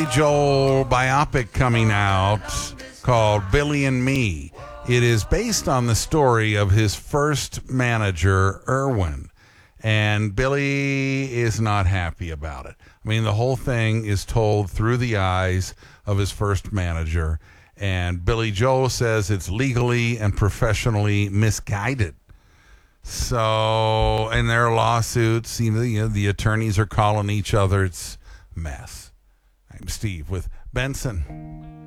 Joel biopic coming out called Billy and Me. It is based on the story of his first manager, Irwin. And Billy is not happy about it. I mean, the whole thing is told through the eyes of his first manager. And Billy Joel says it's legally and professionally misguided. So, and there are lawsuits. The attorneys are calling each other. It's a mess. I'm Steve with Benson.